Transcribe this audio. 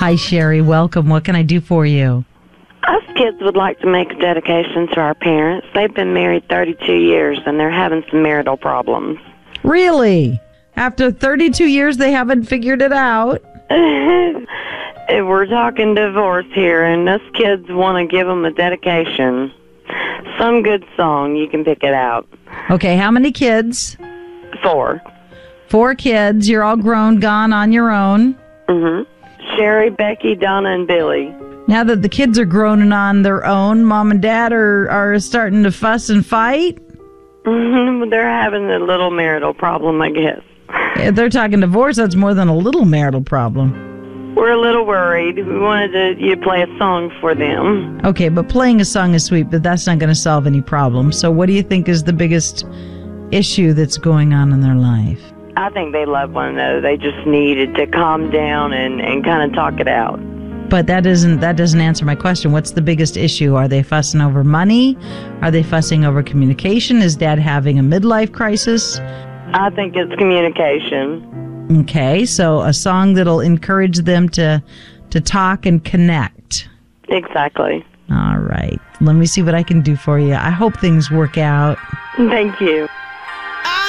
Hi, Sherry. Welcome. What can I do for you? Us kids would like to make a dedication to our parents. They've been married 32 years, and they're having some marital problems. Really? After 32 years, they haven't figured it out? We're talking divorce here, and us kids want to give them a dedication. Some good song, you can pick it out. Okay, how many kids? 4. 4 kids. You're all grown, gone on your own. Mm-hmm. Sherry, Becky, Donna, and Billy. Now that the kids are grown and on their own, Mom and Dad are starting to fuss and fight? Mm-hmm. They're having a little marital problem, I guess. If they're talking divorce, that's more than a little marital problem. We're a little worried. We wanted you to play a song for them. Okay, but playing a song is sweet, but that's not going to solve any problems. So what do you think is the biggest issue that's going on in their life? I think they love one another. They just needed to calm down and kind of talk it out. But that doesn't answer my question. What's the biggest issue? Are they fussing over money? Are they fussing over communication? Is Dad having a midlife crisis? I think it's communication. Okay, so a song that'll encourage them to talk and connect. Exactly. All right. Let me see what I can do for you. I hope things work out. Thank you.